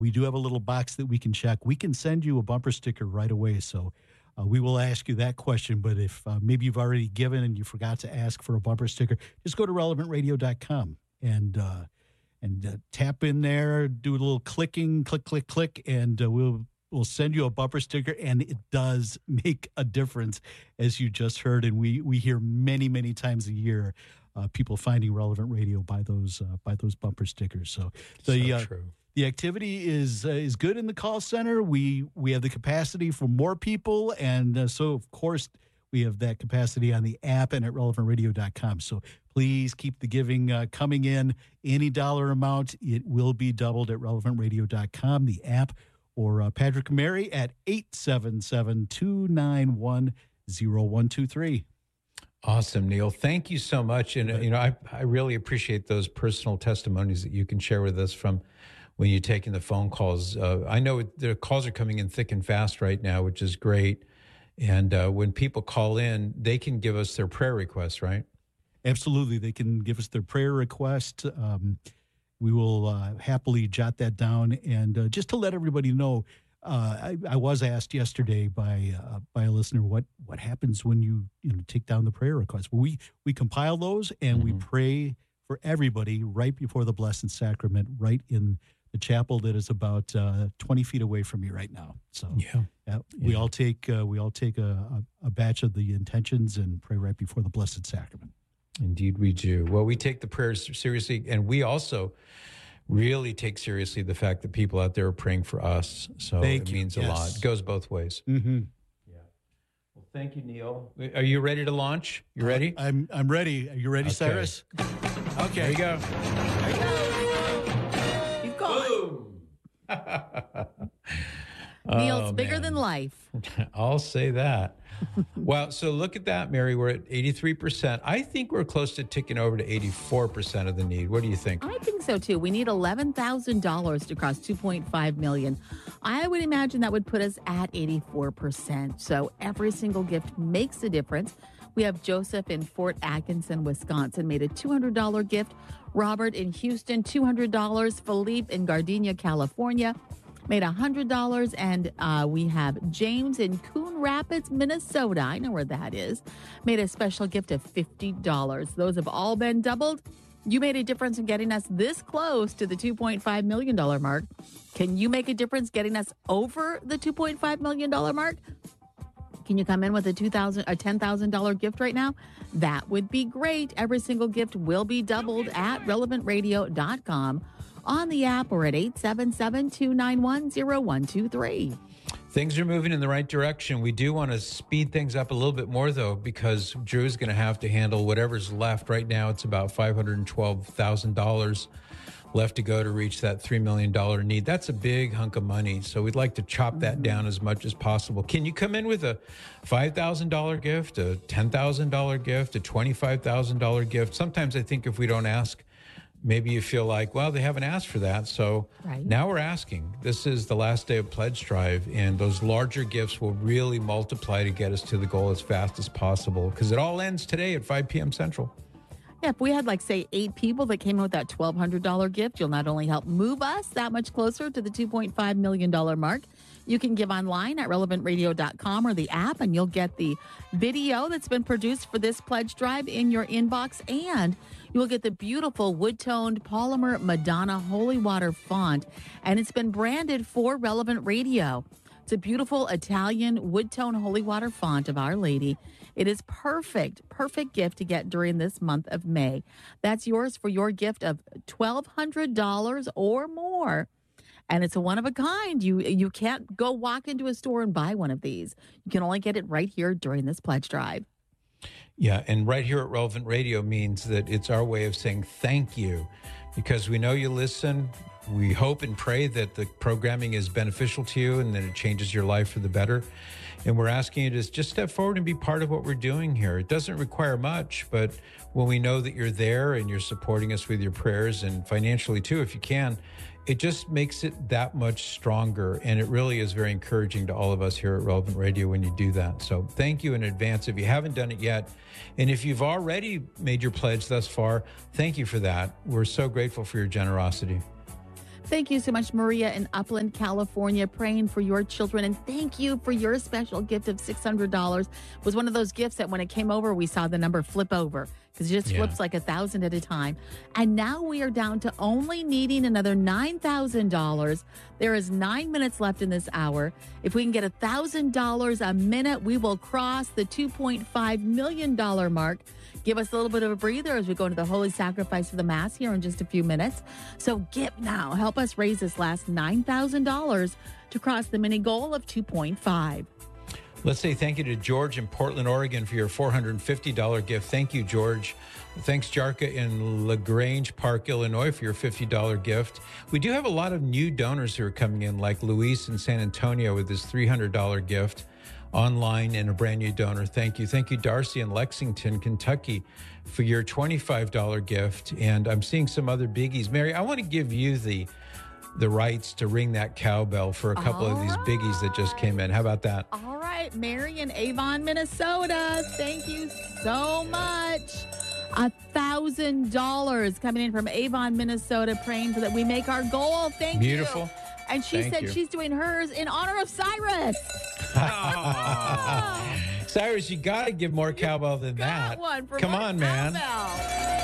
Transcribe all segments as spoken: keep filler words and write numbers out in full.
we do have a little box that we can check. We can send you a bumper sticker right away. So uh, we will ask you that question. But if uh, maybe you've already given and you forgot to ask for a bumper sticker, just go to relevant radio dot com and uh, and uh, tap in there, do a little clicking, click, click, click, and uh, we'll we'll send you a bumper sticker. And it does make a difference, as you just heard. And we we hear many, many times a year uh, people finding Relevant Radio by those uh, by those bumper stickers. So the so uh, true. The activity is uh, is good in the call center. We we have the capacity for more people, and uh, so of course we have that capacity on the app and at relevant radio dot com. So please keep the giving uh, coming in. Any dollar amount, it will be doubled at relevant radio dot com, the app, or uh, Patrick and Mary at eight seven seven, two nine one, zero one two three. Awesome, Neil. Thank you so much. And, you know, I, I really appreciate those personal testimonies that you can share with us from when you're taking the phone calls. Uh, I know the calls are coming in thick and fast right now, which is great. And uh, when people call in, they can give us their prayer requests, right? Absolutely. They can give us their prayer request. Um, we will uh, happily jot that down. And uh, just to let everybody know, uh, I, I was asked yesterday by uh, by a listener, what what happens when you you know take down the prayer requests? Well, we we compile those and mm-hmm. we pray for everybody right before the Blessed Sacrament, right in the chapel that is about uh, twenty feet away from you right now. So yeah, yeah we yeah. all take uh, we all take a, a, a batch of the intentions and pray right before the Blessed Sacrament. Indeed, we do. Well, we take the prayers seriously, and we also really take seriously the fact that people out there are praying for us. So thank it you. means yes. a lot. It goes both ways. Mm-hmm. Yeah. Well, thank you, Neil. Are you ready to launch? You ready? Uh, I'm I'm ready. Are you ready, okay. Cyrus? Okay. There you go. Keep going. Boom. Neil's oh, bigger man. than life. I'll say that. Well, so look at that, Mary. We're at eighty-three percent. I think we're close to ticking over to eighty-four percent of the need. What do you think? I think so, too. We need eleven thousand dollars to cross two point five million dollars. I would imagine that would put us at eighty-four percent. So every single gift makes a difference. We have Joseph in Fort Atkinson, Wisconsin, made a two hundred dollars gift. Robert in Houston, two hundred dollars. Philippe in Gardenia, California, made one hundred dollars. And uh, we have James in Coon Rapids, Minnesota. I know where that is. Made a special gift of fifty dollars. Those have all been doubled. You made a difference in getting us this close to the two point five million dollars mark. Can you make a difference getting us over the two point five million dollars mark? Can you come in with a two thousand dollars, a ten thousand dollars gift right now? That would be great. Every single gift will be doubled at relevant radio dot com, on the app, or at eight seven seven, two nine one, zero one two three. Things are moving in the right direction. We do want to speed things up a little bit more, though, because Drew's going to have to handle whatever's left. Right now, it's about five hundred twelve thousand dollars left to go to reach that three million dollars need. That's a big hunk of money, so we'd like to chop that mm-hmm. down as much as possible. Can you come in with a five thousand dollars gift, a ten thousand dollars gift, a twenty-five thousand dollars gift? Sometimes I think if we don't ask, maybe you feel like, well, they haven't asked for that. So right. now we're asking. This is the last day of Pledge Drive, and those larger gifts will really multiply to get us to the goal as fast as possible, because it all ends today at five p.m. Central. Yeah, if we had, like, say, eight people that came in with that twelve hundred dollars gift, you'll not only help move us that much closer to the two point five million dollars mark, you can give online at relevant radio dot com or the app, and you'll get the video that's been produced for this pledge drive in your inbox, and you'll get the beautiful wood-toned polymer Madonna Holy Water font, and it's been branded for Relevant Radio. It's a beautiful Italian wood-tone holy water font of Our Lady. It is perfect, perfect gift to get during this month of May. That's yours for your gift of twelve hundred dollars or more. And it's a one of a kind. You you can't go walk into a store and buy one of these. You can only get it right here during this pledge drive. Yeah, and right here at Relevant Radio means that it's our way of saying thank you, because we know you listen. We hope and pray that the programming is beneficial to you and that it changes your life for the better. And we're asking you to just step forward and be part of what we're doing here. It doesn't require much, but when we know that you're there and you're supporting us with your prayers and financially too, if you can, it just makes it that much stronger. And it really is very encouraging to all of us here at Relevant Radio when you do that. So thank you in advance if you haven't done it yet. And if you've already made your pledge thus far, thank you for that. We're so grateful for your generosity. Thank you so much, Maria in Upland, California, praying for your children. And thank you for your special gift of six hundred dollars. It was one of those gifts that when it came over, we saw the number flip over because it just Yeah. flips like a thousand at a time. And now we are down to only needing another nine thousand dollars. There is nine minutes left in this hour. If we can get one thousand dollars a minute, we will cross the two point five million dollars mark. Give us a little bit of a breather as we go into the holy sacrifice of the Mass here in just a few minutes. So give now. Help us raise this last nine thousand dollars to cross the mini goal of two point five. Let's say thank you to George in Portland, Oregon for your four hundred fifty dollars gift. Thank you, George. Thanks, Jarka in LaGrange Park, Illinois for your fifty dollars gift. We do have a lot of new donors who are coming in, like Luis in San Antonio with his three hundred dollars gift. Online and a brand new donor. Thank you. Thank you, Darcy in Lexington, Kentucky for your twenty-five dollars gift. And I'm seeing some other biggies. Mary, I want to give you the the rights to ring that cowbell for a couple All of these biggies that just came in. How about that? All right, Mary in Avon, Minnesota. Thank you so much. A thousand dollars coming in from Avon, Minnesota, praying for that we make our goal. Thank you. Beautiful. And she Thank said you. she's doing hers in honor of Cyrus. Cyrus, you got to give more cowbell than Got that. one for Come Mark on, man. Cowbell.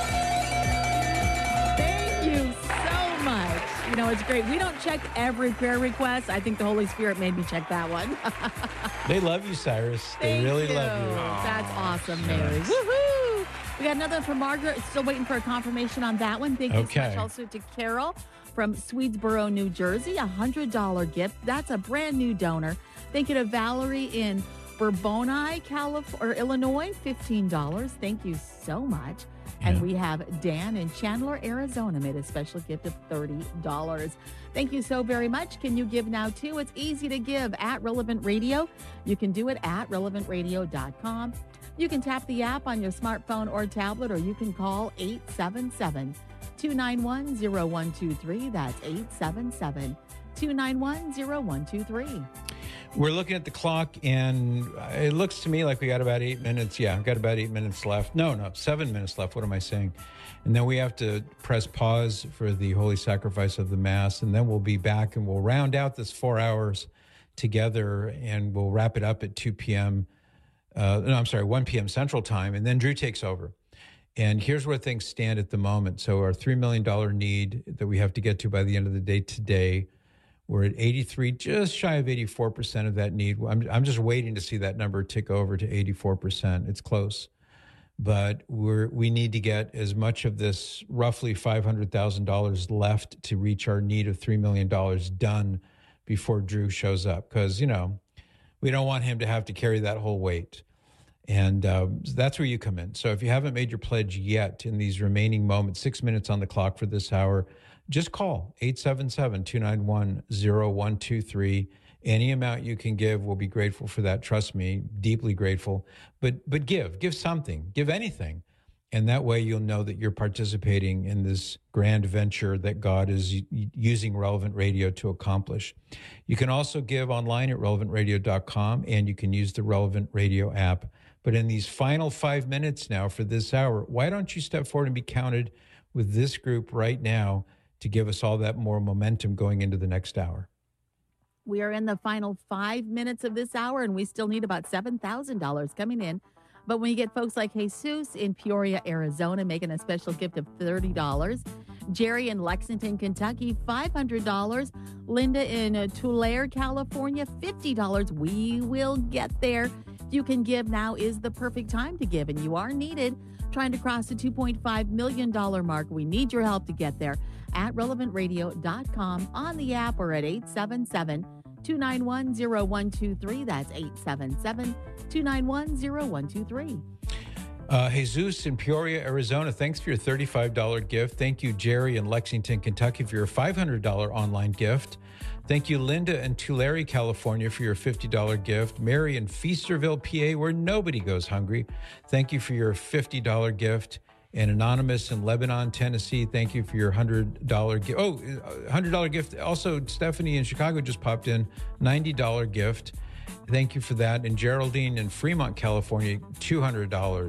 Thank you so much. You know, it's great. We don't check every prayer request. I think the Holy Spirit made me check that one. They love you, Cyrus. They Thank really you. love you. That's awesome, Mary. Woohoo! We got another one from Margaret. Still waiting for a confirmation on that one. Thank you Okay. so much also to Carol from Swedesboro, New Jersey. A one hundred dollars gift. That's a brand new donor. Thank you to Valerie in Bourbonnais, California, or Illinois. fifteen dollars. Thank you so much. And Yeah. we have Dan in Chandler, Arizona, made a special gift of thirty dollars. Thank you so very much. Can you give now, too? It's easy to give at Relevant Radio. You can do it at relevant radio dot com. You can tap the app on your smartphone or tablet, or you can call eight seven seven, two nine one, zero one two three. That's eight seven seven, two nine one, zero one two three. We're looking at the clock, and it looks to me like we got about eight minutes. Yeah, I've got about eight minutes left. No, no, seven minutes left. What am I saying? And then we have to press pause for the holy sacrifice of the Mass, and then we'll be back, and we'll round out this four hours together, and we'll wrap it up at two p.m. Uh, no, I'm sorry, one p.m. Central Time, and then Drew takes over. And here's where things stand at the moment. So our three million dollars need that we have to get to by the end of the day today, we're at eighty-three, just shy of eighty-four percent of that need. I'm, I'm just waiting to see that number tick over to eighty-four percent. It's close. But we're, we need to get as much of this roughly five hundred thousand dollars left to reach our need of three million dollars done before Drew shows up. Because, you know, we don't want him to have to carry that whole weight. And uh, that's where you come in. So if you haven't made your pledge yet in these remaining moments, six minutes on the clock for this hour, just call eight seven seven, two nine one, zero one two three. Any amount you can give, we'll be grateful for that. Trust me, deeply grateful. But but give, give something, give anything. And that way you'll know that you're participating in this grand venture that God is u- using Relevant Radio to accomplish. You can also give online at relevant radio dot com, and you can use the Relevant Radio app. But in these final five minutes now for this hour, why don't you step forward and be counted with this group right now to give us all that more momentum going into the next hour? We are in the final five minutes of this hour, and we still need about seven thousand dollars coming in. But when you get folks like Jesus in Peoria, Arizona, making a special gift of thirty dollars, Jerry in Lexington, Kentucky, five hundred dollars, Linda in uh, Tulare, California, fifty dollars, we will get there. You can give now is the perfect time to give, and you are needed. Trying to cross the two point five million dollars mark. We need your help to get there at relevant radio dot com, on the app, or at eight seven seven, two nine one, zero one two three. That's eight seven seven, two nine one, zero one two three. Uh, Jesus in Peoria, Arizona, thanks for your thirty-five dollars gift. Thank you, Jerry in Lexington, Kentucky, for your five hundred dollars online gift. Thank you, Linda in Tulare, California, for your fifty dollars gift. Mary in Feasterville, P A, where nobody goes hungry, thank you for your fifty dollars gift. And Anonymous in Lebanon, Tennessee, thank you for your one hundred dollars gift. Oh, one hundred dollars gift. Also, Stephanie in Chicago just popped in, ninety dollars gift. Thank you for that. And Geraldine in Fremont, California, two hundred dollars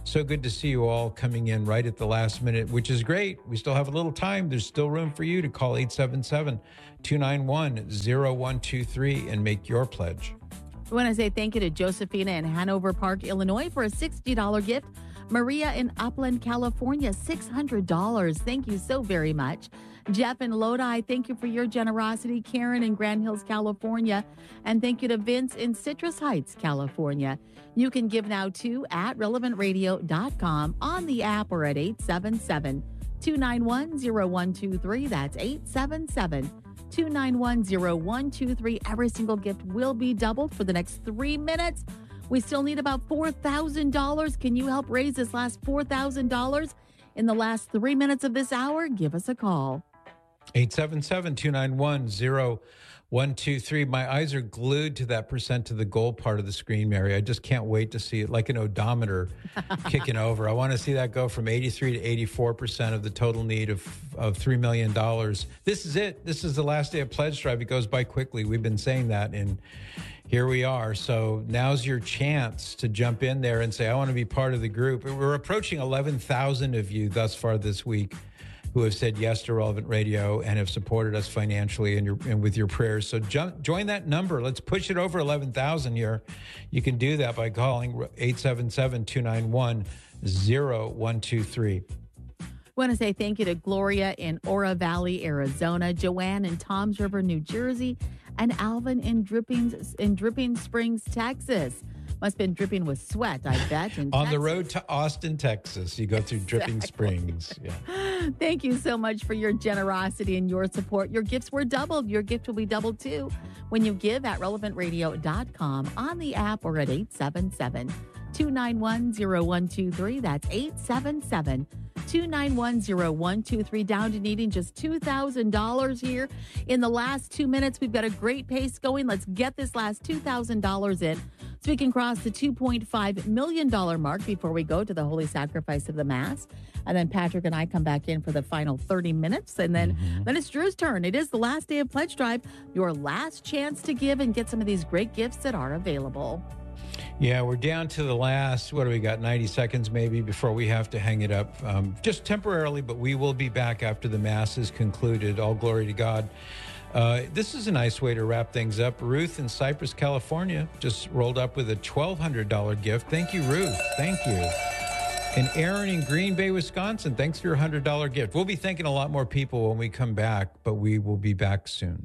So good to see you all coming in right at the last minute, which is great. We still have a little time. There's still room for you to call eight seven seven, two nine one, zero one two three and make your pledge. We want to say thank you to Josephina in Hanover Park, Illinois for a sixty dollars gift. Maria in Upland, California, six hundred dollars. Thank you so very much. Jeff in Lodi, thank you for your generosity. Karen in Grand Hills, California. And thank you to Vince in Citrus Heights, California. You can give now too at relevant radio dot com on the app or at eight seven seven, two nine one, zero one two three. That's eight seven seven, two nine one, zero one two three. Every single gift will be doubled for the next three minutes. We still need about four thousand dollars. Can you help raise this last four thousand dollars in the last three minutes of this hour? Give us a call. eight seven seven, two nine one, zero one two three. My eyes are glued to that percent to the goal part of the screen, Mary. I just can't wait to see it like an odometer kicking over. I want to see that go from eighty-three to eighty-four percent of the total need of, of three million dollars. This is it. This is the last day of Pledge Drive. It goes by quickly. We've been saying that, and here we are. So now's your chance to jump in there and say, I want to be part of the group. We're approaching eleven thousand of you thus far this week who have said yes to Relevant Radio and have supported us financially and, your, and with your prayers. So jump, join that number. Let's push it over eleven thousand here. You can do that by calling eight seven seven, two nine one, zero one two three. I want to say thank you to Gloria in Ora Valley, Arizona, Joanne in Toms River, New Jersey, and Alvin in Dripping, in Dripping Springs, Texas. Must have been dripping with sweat, I bet. In On Texas. the road to Austin, Texas. You go through Exactly. Dripping Springs. Yeah. Thank you so much for your generosity and your support. Your gifts were doubled. Your gift will be doubled too when you give at relevant radio dot com on the app or at eight seven seven, two nine one, zero one two three. That's eight seven seven, two nine one, zero one two three. Down to needing just two thousand dollars here in the last two minutes. We've got a great pace going. Let's get this last two thousand dollars in so we can cross the two point five million dollars mark before we go to the Holy Sacrifice of the Mass. And then Patrick and I come back in for the final thirty minutes. And then, mm-hmm. then it's Drew's turn. It is the last day of Pledge Drive, your last chance to give and get some of these great gifts that are available. Yeah, we're down to the last, what do we got, ninety seconds maybe before we have to hang it up. Um, just temporarily, but we will be back after the Mass is concluded. All glory to God. Uh, this is a nice way to wrap things up. Ruth in Cypress, California, just rolled up with a twelve hundred dollars gift. Thank you, Ruth. Thank you. And Aaron in Green Bay, Wisconsin, thanks for your one hundred dollars gift. We'll be thanking a lot more people when we come back, but we will be back soon.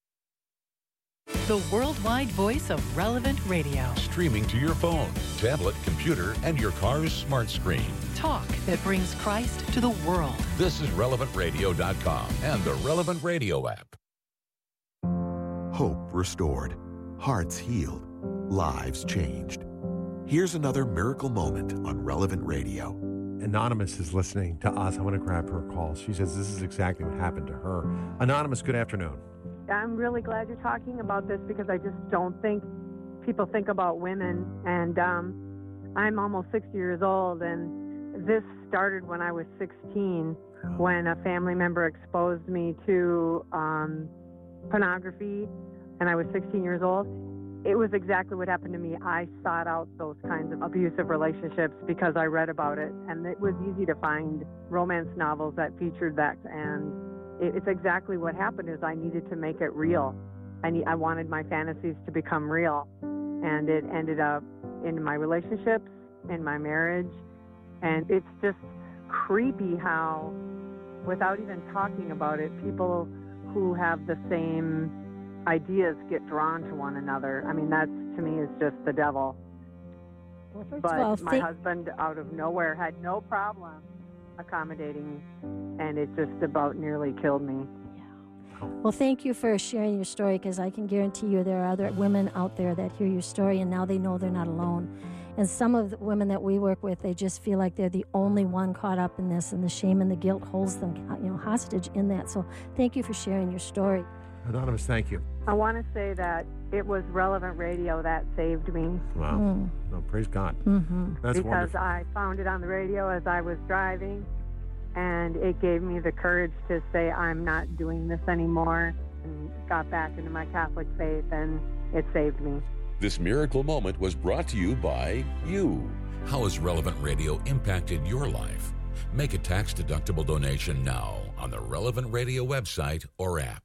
The worldwide voice of Relevant Radio. Streaming to your phone, tablet, computer, and your car's smart screen. Talk that brings Christ to the world. This is relevant radio dot com and the Relevant Radio app. Hope restored, hearts healed, lives changed. Here's another miracle moment on Relevant Radio. Anonymous is listening to us. I want to grab her call. She says this is exactly what happened to her. Anonymous, good afternoon. I'm really glad you're talking about this because I just don't think people think about women. And um, I'm almost sixty years old, and this started when I was sixteen, oh. when a family member exposed me to um, pornography, and I was sixteen years old. It was exactly what happened to me. I sought out those kinds of abusive relationships because I read about it, and it was easy to find romance novels that featured that, and it's exactly what happened is I needed to make it real. I, need, I wanted my fantasies to become real, and it ended up in my relationships, in my marriage, and it's just creepy how, without even talking about it, people who have the same ideas get drawn to one another. I mean, that to me is just the devil. Well, first but of all, my think- husband, out of nowhere, had no problem accommodating, and it just about nearly killed me. Yeah. Well, thank you for sharing your story, because I can guarantee you there are other women out there that hear your story, and now they know they're not alone. And some of the women that we work with, they just feel like they're the only one caught up in this, and the shame and the guilt holds them, you know, hostage in that. So thank you for sharing your story. Anonymous, thank you. I want to say that it was Relevant Radio that saved me. Wow. Mm. No, praise God. Mm-hmm. That's because wonderful. I found it on the radio as I was driving, and it gave me the courage to say I'm not doing this anymore, and got back into my Catholic faith, and it saved me. This miracle moment was brought to you by you. How has Relevant Radio impacted your life? Make a tax-deductible donation now on the Relevant Radio website or app.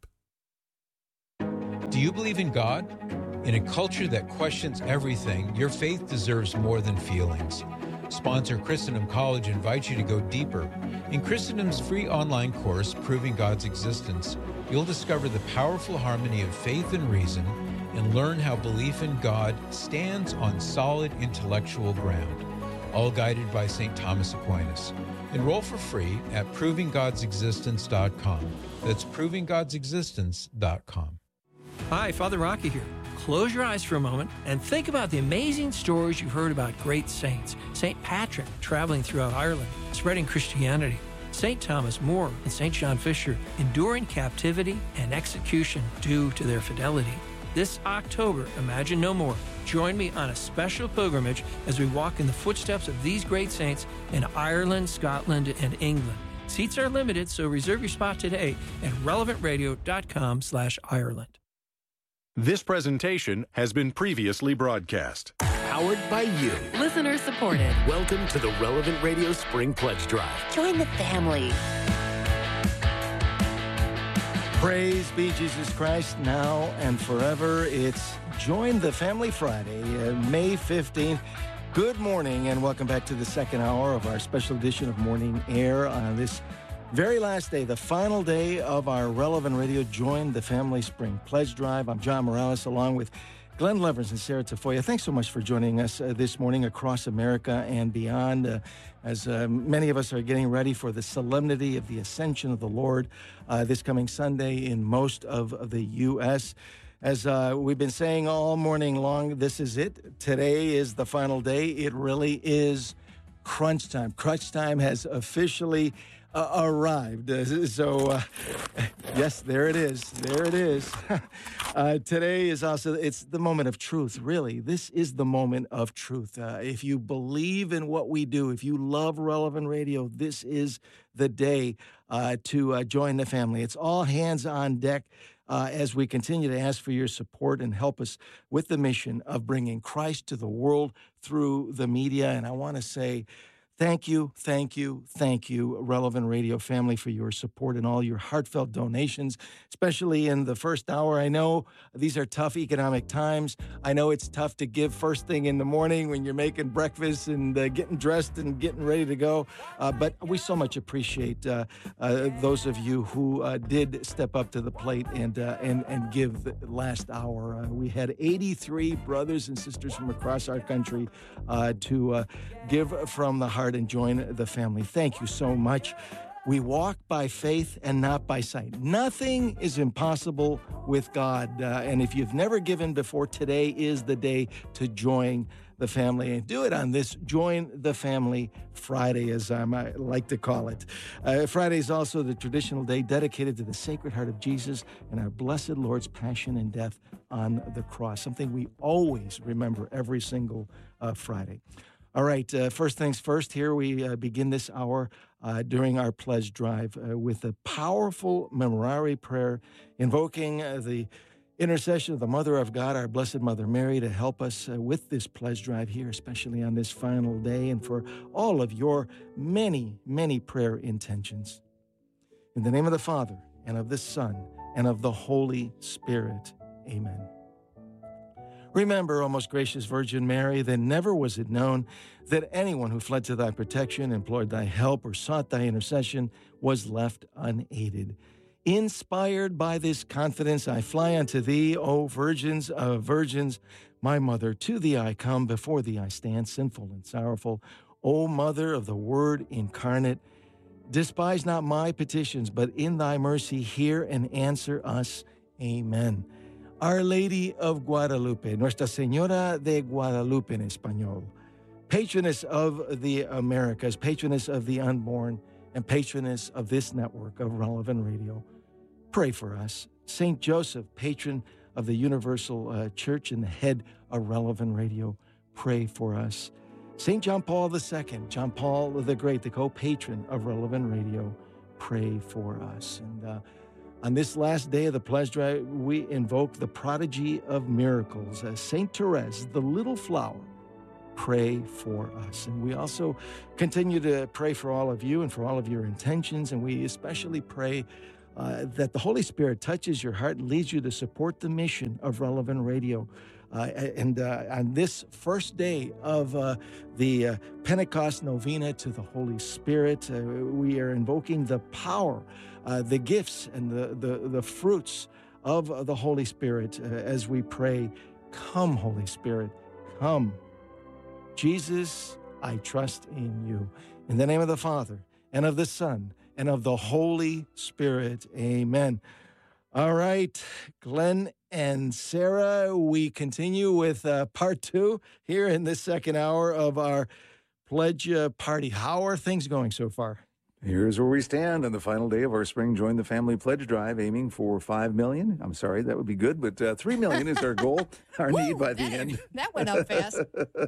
Do you believe in God? In a culture that questions everything, your faith deserves more than feelings. Sponsor Christendom College invites you to go deeper. In Christendom's free online course, Proving God's Existence, you'll discover the powerful harmony of faith and reason and learn how belief in God stands on solid intellectual ground, all guided by Saint Thomas Aquinas. Enroll for free at proving gods existence dot com. That's proving gods existence dot com. Hi, Father Rocky here. Close your eyes for a moment and think about the amazing stories you've heard about great saints. Saint Patrick traveling throughout Ireland, spreading Christianity. Saint Thomas More and Saint John Fisher enduring captivity and execution due to their fidelity. This October, Imagine No More. Join me on a special pilgrimage as we walk in the footsteps of these great saints in Ireland, Scotland, and England. Seats are limited, so reserve your spot today at relevant radio dot com slash Ireland. This presentation has been previously broadcast. Powered by you. Listener supported. Welcome to the Relevant Radio Spring Pledge Drive. Join the family. Praise be Jesus Christ now and forever. It's Join the Family Friday, uh, May fifteenth. Good morning and welcome back to the second hour of our special edition of Morning Air on this very last day, the final day of our Relevant Radio Join the Family Spring Pledge Drive. I'm John Morales along with Glenn Levers and Sarah Tafoya. Thanks so much for joining us uh, this morning across America and beyond uh, as uh, many of us are getting ready for the solemnity of the Ascension of the Lord uh, this coming Sunday in most of, of the U S As uh, we've been saying all morning long, this is it. Today is the final day. It really is crunch time. Crunch time has officially Uh, arrived. Uh, so, uh, yes, there it is. There it is. uh, today is also, it's the moment of truth, really. This is the moment of truth. Uh, if you believe in what we do, if you love Relevant Radio, this is the day uh, to uh, join the family. It's all hands on deck uh, as we continue to ask for your support and help us with the mission of bringing Christ to the world through the media. And I want to say, Thank you, thank you, thank you, Relevant Radio family, for your support and all your heartfelt donations, especially in the first hour. I know these are tough economic times. I know it's tough to give first thing in the morning when you're making breakfast and uh, getting dressed and getting ready to go. Uh, but we so much appreciate uh, uh, those of you who uh, did step up to the plate and uh, and and give the last hour. Uh, we had eighty-three brothers and sisters from across our country uh, to uh, give from the heart and join the family. Thank you so much. We walk by faith and not by sight. Nothing is impossible with God. Uh, and if you've never given before, today is the day to join the family, and do it on this Join the Family Friday, as um, I like to call it. Uh, Friday is also the traditional day dedicated to the Sacred Heart of Jesus and our blessed Lord's passion and death on the cross, something we always remember every single uh, Friday. All right, uh, first things first, here we uh, begin this hour uh, during our pledge drive uh, with a powerful memorare prayer invoking uh, the intercession of the Mother of God, our Blessed Mother Mary, to help us uh, with this pledge drive here, especially on this final day, and for all of your many, many prayer intentions. In the name of the Father, and of the Son, and of the Holy Spirit, amen. Remember, O most gracious Virgin Mary, that never was it known that anyone who fled to thy protection, implored thy help, or sought thy intercession was left unaided. Inspired by this confidence, I fly unto thee, O virgins of virgins, my mother. To thee I come, before thee I stand, sinful and sorrowful. O Mother of the Word incarnate, despise not my petitions, but in thy mercy hear and answer us. Amen. Our Lady of Guadalupe, Nuestra Señora de Guadalupe in Espanol, patroness of the Americas, patroness of the unborn, and patroness of this network of Relevant Radio, pray for us. Saint Joseph, patron of the Universal uh, Church and the head of Relevant Radio, pray for us. Saint John Paul the Second, John Paul the Great, the co-patron of Relevant Radio, pray for us. And uh, On this last day of the pledge drive, we invoke the prodigy of miracles, uh, Saint Therese, the little flower. Pray for us. And we also continue to pray for all of you and for all of your intentions. And we especially pray uh, that the Holy Spirit touches your heart and leads you to support the mission of Relevant Radio. Uh, and uh, on this first day of uh, the uh, Pentecost Novena to the Holy Spirit, uh, we are invoking the power, uh, the gifts, and the, the, the fruits of the Holy Spirit uh, as we pray, come, Holy Spirit, come. Jesus, I trust in you. In the name of the Father, and of the Son, and of the Holy Spirit. Amen. All right, Glenn and Sarah, we continue with uh, part two here in this second hour of our Pledge uh, Party. How are things going so far? Here's where we stand on the final day of our Spring Join the Family Pledge Drive, aiming for five million dollars. I'm sorry, that would be good, but uh, three million dollars is our goal, our Woo, need by the that, end. That went up fast.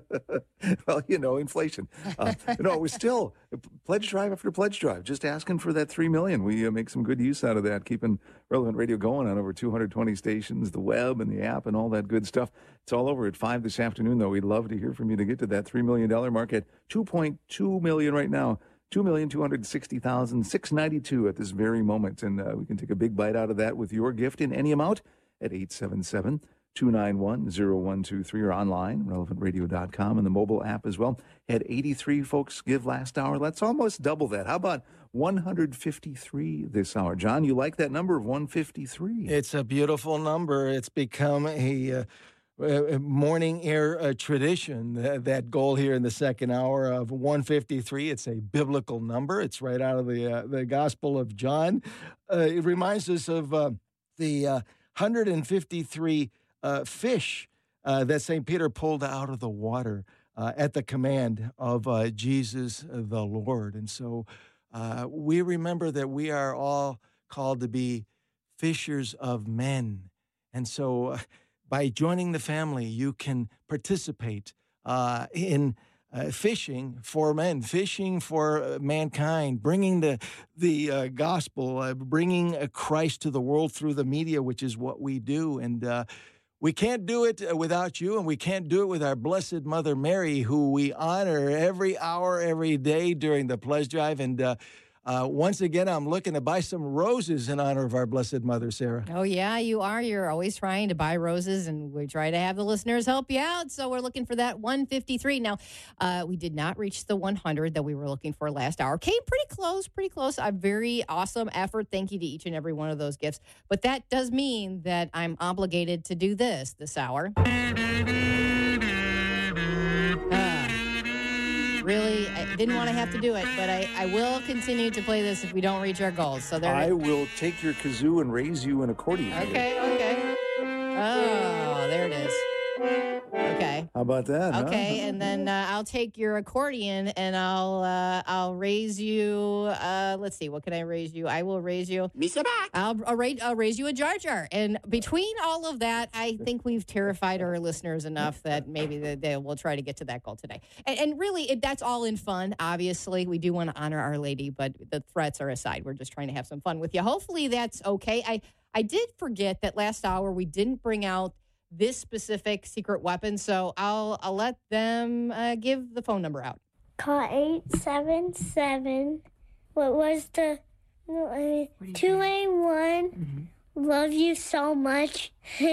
Well, you know, inflation. Uh, no, we're still pledge drive after pledge drive, just asking for that three million dollars. We uh, make some good use out of that, keeping Relevant Radio going on over two hundred twenty stations, the web and the app and all that good stuff. It's all over at five this afternoon, though. We'd love to hear from you to get to that three million dollars mark at two point two million dollars right now. two million two hundred sixty thousand six hundred ninety-two at this very moment. And uh, we can take a big bite out of that with your gift in any amount at eight seven seven, two nine one, zero one two three or online, relevant radio dot com, and the mobile app as well. Had eighty-three folks give last hour. Let's almost double that. How about one hundred fifty-three this hour? John, you like that number of one fifty-three? It's a beautiful number. It's become a... Uh, Uh, morning air uh, tradition, uh, that goal here in the second hour of one fifty-three. It's a biblical number. It's right out of the uh, the Gospel of John. Uh, it reminds us of uh, the uh, one hundred fifty-three uh, fish uh, that Saint Peter pulled out of the water uh, at the command of uh, Jesus the Lord. And so uh, we remember that we are all called to be fishers of men. And so uh, by joining the family, you can participate uh, in uh, fishing for men, fishing for uh, mankind, bringing the the uh, gospel, uh, bringing uh, Christ to the world through the media, which is what we do. And uh, we can't do it without you, and we can't do it with our Blessed Mother Mary, who we honor every hour, every day during the pledge drive. And uh, Uh, once again, I'm looking to buy some roses in honor of our Blessed Mother, Sarah. Oh, yeah, you are. You're always trying to buy roses, and we try to have the listeners help you out. So we're looking for that one fifty-three. Now, uh, we did not reach the one hundred that we were looking for last hour. Came pretty close, pretty close. A very awesome effort. Thank you to each and every one of those gifts. But that does mean that I'm obligated to do this this hour. Really, I didn't want to have to do it, but I, I will continue to play this if we don't reach our goals. So there. I will take your kazoo and raise you an accordion. Okay, okay. Oh, there it is. Okay. How about that? Okay, huh? and then uh, I'll take your accordion and I'll uh, I'll raise you. Uh, let's see, what can I raise you? I will raise you. Misa back. I'll I'll raise, I'll raise you a Jar Jar. And between all of that, I think we've terrified our listeners enough that maybe they, they will try to get to that goal today. And, and really, it, that's all in fun. Obviously, we do want to honor Our Lady, but the threats are aside. We're just trying to have some fun with you. Hopefully, that's okay. I I did forget that last hour we didn't bring out this specific secret weapon, so I'll I'll let them uh, give the phone number out. Call eight seven seven. What was the no, I mean, two eight one? Mm-hmm. Love you so much.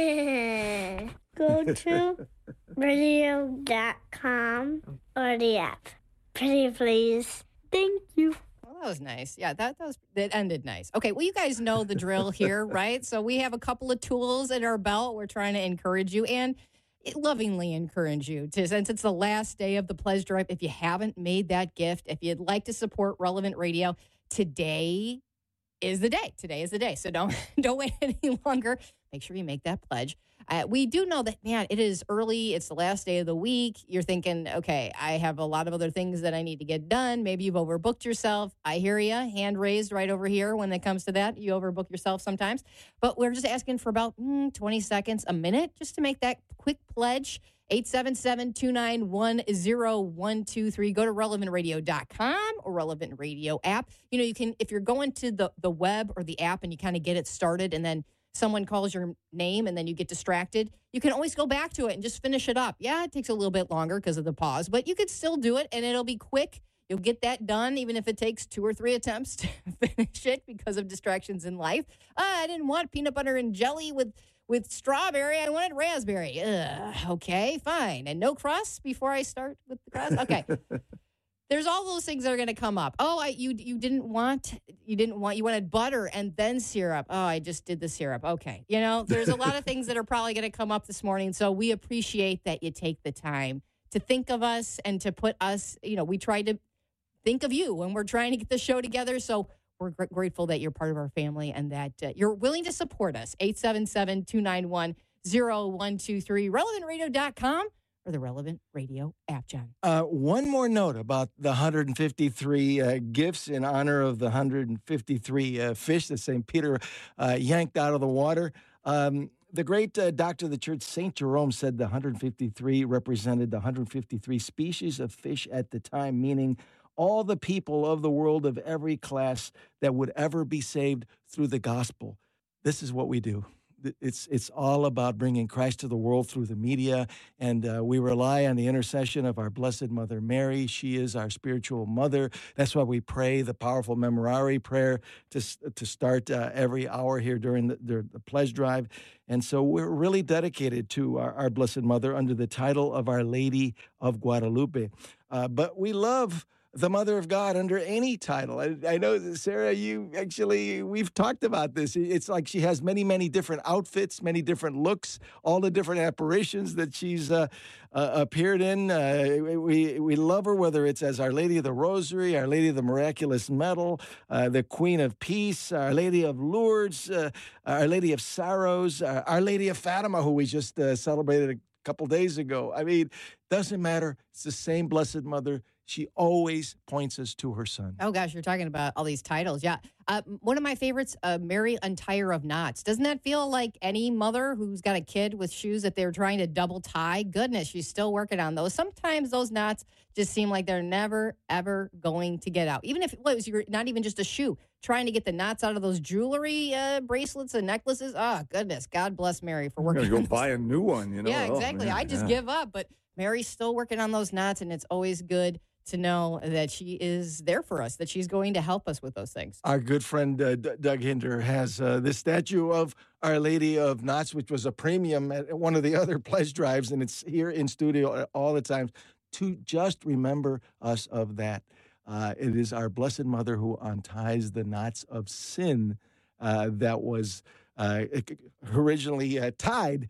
Go to radio dot com or the app. Pretty please. Thank you. That was nice. Yeah, that, that was that ended nice. Okay, well, you guys know the drill here, right? So we have a couple of tools at our belt. We're trying to encourage you and lovingly encourage you to, since it's the last day of the pledge drive. If you haven't made that gift, if you'd like to support Relevant Radio, today is the day. Today is the day. So don't don't wait any longer. Make sure you make that pledge. Uh, we do know that, man, it is early. It's the last day of the week. You're thinking, okay, I have a lot of other things that I need to get done. Maybe you've overbooked yourself. I hear you. Hand raised right over here when it comes to that. You overbook yourself sometimes. But we're just asking for about mm, twenty seconds, a minute, just to make that quick pledge. eight seven seven, two nine one, zero one two three. Go to relevant radio dot com or Relevant Radio app. You know, you can, if you're going to the, the web or the app and you kind of get it started and then someone calls your name and then you get distracted, you can always go back to it and just finish it up. Yeah, it takes a little bit longer because of the pause, but you could still do it and it'll be quick. You'll get that done, even if it takes two or three attempts to finish it because of distractions in life. Ah, I didn't want peanut butter and jelly with, with strawberry. I wanted raspberry. Ugh, okay, fine. And no crust before I start with the crust? Okay. There's all those things that are going to come up. Oh, I, you you didn't want, you didn't want, you wanted butter and then syrup. Oh, I just did the syrup. Okay. You know, there's a lot of things that are probably going to come up this morning. So we appreciate that you take the time to think of us and to put us, you know, we try to think of you when we're trying to get the show together. So we're gr- grateful that you're part of our family and that uh, you're willing to support us. eight seven seven, two nine one, zero one two three, relevant radio dot com. Or the Relevant Radio app, John. Uh, one more note about the one hundred fifty-three uh, gifts in honor of the one hundred fifty-three uh, fish that Saint Peter uh, yanked out of the water. Um, the great uh, doctor of the church, Saint Jerome, said the one hundred fifty-three represented the one hundred fifty-three species of fish at the time, meaning all the people of the world of every class that would ever be saved through the gospel. This is what we do. It's it's all about bringing Christ to the world through the media, and uh, we rely on the intercession of our Blessed Mother Mary. She is our spiritual mother. That's why we pray the powerful Memorare prayer to to start uh, every hour here during the, the, the pledge drive. And so we're really dedicated to our, our Blessed Mother under the title of Our Lady of Guadalupe. Uh, but we love the Mother of God under any title. I, I know, Sarah, you actually, we've talked about this. It's like she has many, many different outfits, many different looks, all the different apparitions that she's uh, uh, appeared in. Uh, we we love her, whether it's as Our Lady of the Rosary, Our Lady of the Miraculous Medal, uh, the Queen of Peace, Our Lady of Lourdes, uh, Our Lady of Sorrows, uh, Our Lady of Fatima, who we just uh, celebrated a couple days ago. I mean, doesn't matter. It's the same Blessed Mother. She always points us to her son. Oh, gosh, you're talking about all these titles. Yeah. Uh, one of my favorites, uh, Mary Untier of Knots. Doesn't that feel like any mother who's got a kid with shoes that they're trying to double tie? Goodness, she's still working on those. Sometimes those knots just seem like they're never, ever going to get out. Even if it was not even just a shoe, trying to get the knots out of those jewelry uh, bracelets and necklaces. Oh, goodness. God bless Mary for working on on go buy a new one, you know? Yeah, exactly. Oh, man, I just yeah. give up. But Mary's still working on those knots, and it's always good to know that she is there for us, that she's going to help us with those things. Our good friend uh, D- Doug Hinder has uh, this statue of Our Lady of Knots, which was a premium at one of the other pledge drives, and it's here in studio all the time to just remember us of that. Uh, it is our Blessed Mother who unties the knots of sin uh, that was uh, originally uh, tied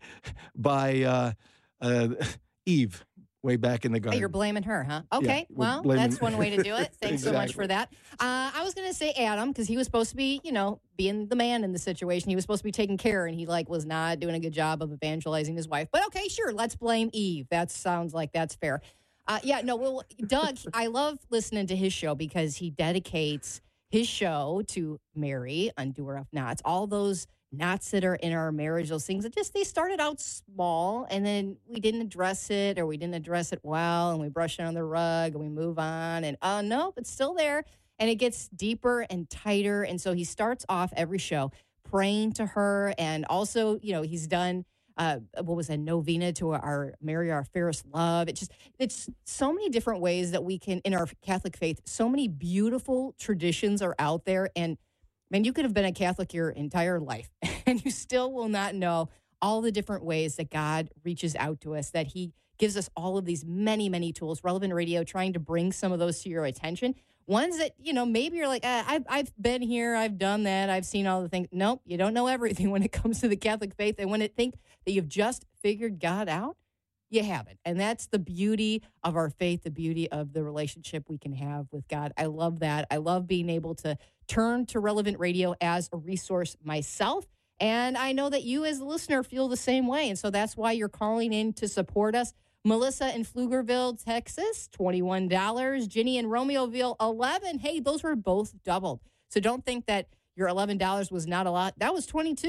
by uh, uh, Eve. Way back in the garden. Oh, you're blaming her, huh? Okay, yeah, well, blaming... that's one way to do it. Thanks exactly. so much for that. Uh, I was going to say Adam, because he was supposed to be, you know, being the man in the situation. He was supposed to be taking care, and he, like, was not doing a good job of evangelizing his wife. But, okay, sure, let's blame Eve. That sounds like that's fair. Uh, yeah, no, well, Doug, I love listening to his show because he dedicates his show to Mary, Undoer of Knots, all those knots that are in our marriage, those things that just, they started out small and then we didn't address it or we didn't address it well and we brush it on the rug and we move on and, oh, no, it's still there. And it gets deeper and tighter. And so he starts off every show praying to her. And also, you know, he's done, uh, what was a novena to our Mary, our fairest love. It just, it's so many different ways that we can, in our Catholic faith, so many beautiful traditions are out there. And man, you could have been a Catholic your entire life, and you still will not know all the different ways that God reaches out to us, that he gives us all of these many, many tools. Relevant Radio trying to bring some of those to your attention. Ones that, you know, maybe you're like, ah, I've, I've been here, I've done that, I've seen all the things. Nope, you don't know everything when it comes to the Catholic faith. And when it think that you've just figured God out, you haven't. And that's the beauty of our faith, the beauty of the relationship we can have with God. I love that. I love being able to turn to Relevant Radio as a resource myself. And I know that you as a listener feel the same way. And so that's why you're calling in to support us. Melissa in Pflugerville, Texas, twenty-one dollars. Ginny in Romeoville, eleven dollars. Hey, those were both doubled. So don't think that your eleven dollars was not a lot. That was twenty-two dollars.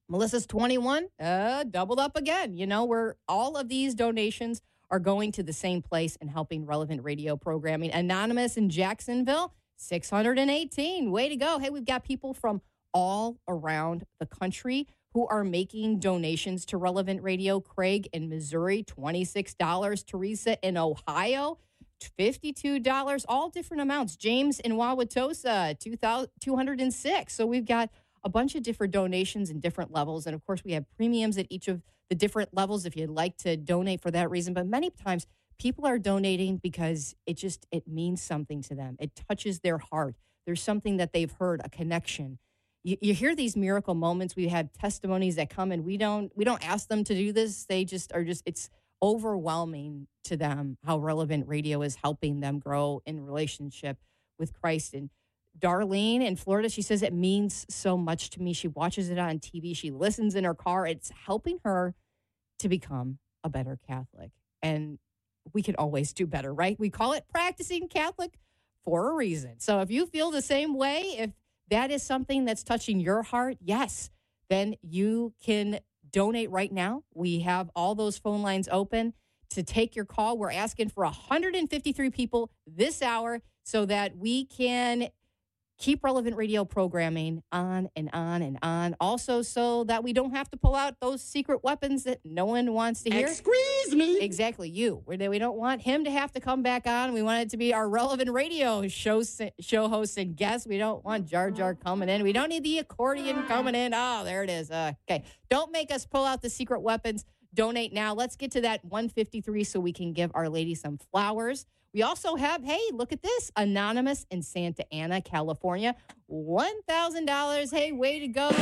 Melissa's twenty-one, uh, doubled up again. You know, where all of these donations are going to the same place and helping relevant radio programming. Anonymous in Jacksonville, six hundred eighteen. Way to go. Hey, we've got people from all around the country who are making donations to Relevant Radio. Craig in Missouri, twenty-six dollars. Teresa in Ohio, fifty-two dollars. All different amounts. James in Wauwatosa, two hundred six. So we've got a bunch of different donations in different levels. And, of course, we have premiums at each of the different levels if you'd like to donate for that reason. But many times people are donating because it just, it means something to them. It touches their heart. There's something that they've heard, a connection. You, you hear these miracle moments. We have testimonies that come and we don't, we don't ask them to do this. They just are just, it's overwhelming to them how Relevant Radio is helping them grow in relationship with Christ. And Darlene in Florida, she says it means so much to me. She watches it on T V. She listens in her car. It's helping her to become a better Catholic. And we could always do better, right? We call it practicing Catholic for a reason. So if you feel the same way, if that is something that's touching your heart, yes, then you can donate right now. We have all those phone lines open to take your call. We're asking for one hundred fifty-three people this hour so that we can keep Relevant Radio programming on and on and on. Also, so that we don't have to pull out those secret weapons that no one wants to hear. Excuse me. Exactly, you. We we don't want him to have to come back on. We want it to be our Relevant Radio show, show hosts and guests. We don't want Jar Jar coming in. We don't need the accordion coming in. Oh, there it is. Uh, okay, don't make us pull out the secret weapons. Donate now. Let's get to that one fifty-three so we can give Our Lady some flowers. We also have, hey, look at this, Anonymous in Santa Ana, California, one thousand dollars. Hey, way to go.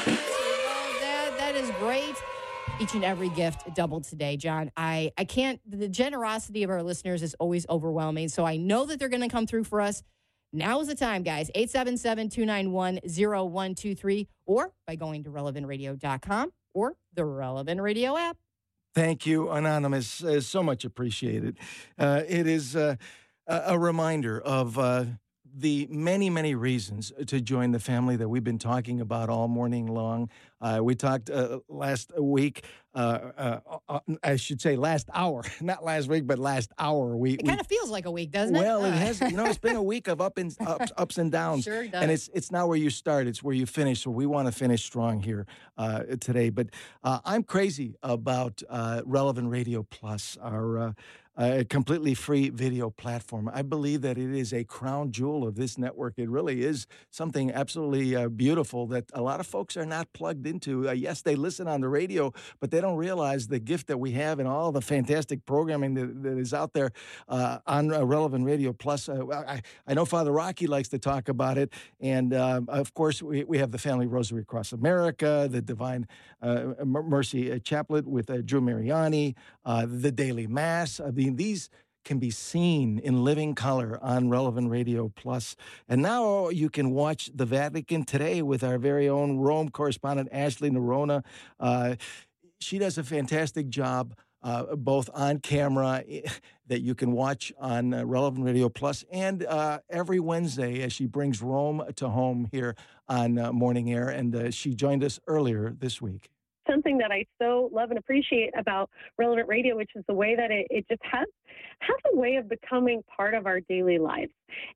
That, that is great. Each and every gift doubled today, John. I, I can't, the generosity of our listeners is always overwhelming, so I know that they're going to come through for us. Now is the time, guys. eight seven seven, two nine one, zero one two three or by going to relevant radio dot com or the Relevant Radio app. Thank you, Anonymous. Uh, so much appreciated. Uh, it is uh, a a reminder of uh, the many, many reasons to join the family that we've been talking about all morning long. Uh, we talked uh, last week, uh, uh, uh, I should say last hour, not last week, but last hour. We It kind of feels like a week, doesn't it? Well, it has. You know, it's been a week of up and ups, ups and downs. Sure does. And it's it's not where you start; it's where you finish. So we want to finish strong here uh, today. But uh, I'm crazy about uh, Relevant Radio Plus, our uh, uh, completely free video platform. I believe that it is a crown jewel of this network. It really is something absolutely uh, beautiful that a lot of folks are not plugged into. Uh, yes, they listen on the radio, but they don't realize the gift that we have and all the fantastic programming that, that is out there uh, on uh, Relevant Radio Plus. Uh, I, I know Father Rocky likes to talk about it. And, uh, of course, we, we have the Family Rosary Across America, the Divine uh, Mercy Chaplet with uh, Drew Mariani, uh, the Daily Mass. I mean, these can be seen in living color on Relevant Radio Plus. And now you can watch the Vatican Today with our very own Rome correspondent, Ashley Nerona. Uh, she does a fantastic job, uh, both on camera that you can watch on uh, Relevant Radio Plus, and uh, every Wednesday as she brings Rome to home here on uh, Morning Air. And uh, she joined us earlier this week. Something that I so love and appreciate about Relevant Radio, which is the way that it, it just has has a way of becoming part of our daily lives.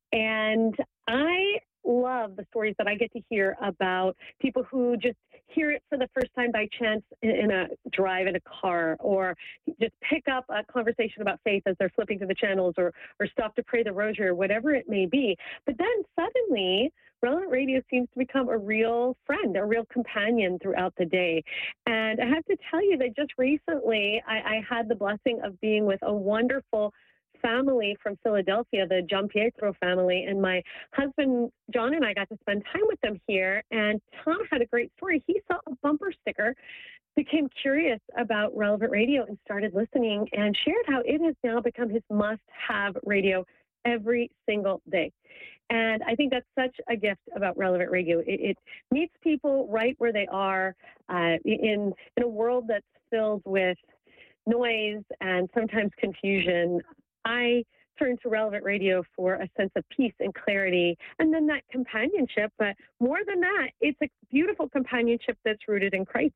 And I love the stories that I get to hear about people who just hear it for the first time by chance in, in a drive in a car, or just pick up a conversation about faith as they're flipping through the channels, or or stop to pray the rosary, or whatever it may be. But then suddenly, Relevant Radio seems to become a real friend, a real companion throughout the day. And I have to tell you that just recently, I, I had the blessing of being with a wonderful family from Philadelphia, the Giampietro family, and my husband, John, and I got to spend time with them here. And Tom had a great story. He saw a bumper sticker, became curious about Relevant Radio, and started listening, and shared how it has now become his must-have radio every single day. And I think that's such a gift about Relevant Radio. It, it meets people right where they are uh, in, in a world that's filled with noise and sometimes confusion. I turn to Relevant Radio for a sense of peace and clarity, and then that companionship. But more than that, it's a beautiful companionship that's rooted in Christ.